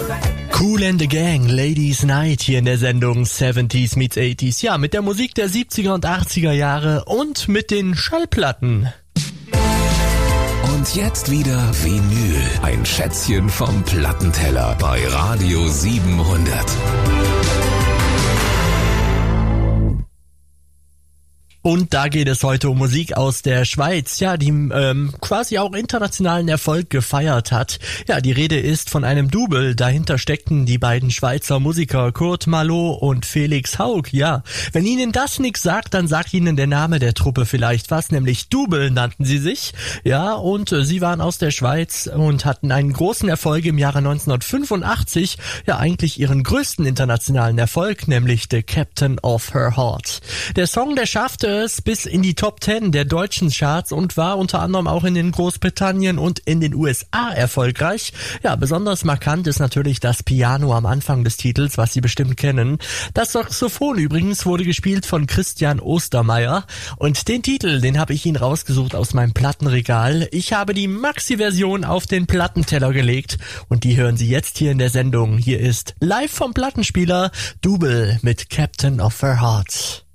Kool and the Gang, Ladies Night hier in der Sendung 70s meets 80s. Ja, mit der Musik der 70er und 80er Jahre und mit den Schallplatten. Und jetzt wieder Vinyl, ein Schätzchen vom Plattenteller bei Radio 700. Und da geht es heute um Musik aus der Schweiz, ja, die quasi auch internationalen Erfolg gefeiert hat. Ja, die Rede ist von einem Double. Dahinter steckten die beiden Schweizer Musiker Kurt Malo und Felix Haug. Ja, wenn Ihnen das nichts sagt, dann sagt Ihnen der Name der Truppe vielleicht was, nämlich Double nannten sie sich. Ja, und sie waren aus der Schweiz und hatten einen großen Erfolg im Jahre 1985. Ja, eigentlich ihren größten internationalen Erfolg, nämlich The Captain of Her Heart. Der Song, der schaffte es bis in die Top 10 der deutschen Charts und war unter anderem auch in den Großbritannien und in den USA erfolgreich. Ja, besonders markant ist natürlich das Piano am Anfang des Titels, was Sie bestimmt kennen. Das Saxophon übrigens wurde gespielt von Christian Ostermeier und den Titel, den habe ich Ihnen rausgesucht aus meinem Plattenregal. Ich habe die Maxi-Version auf den Plattenteller gelegt und die hören Sie jetzt hier in der Sendung. Hier ist live vom Plattenspieler Double mit Captain of Her Heart.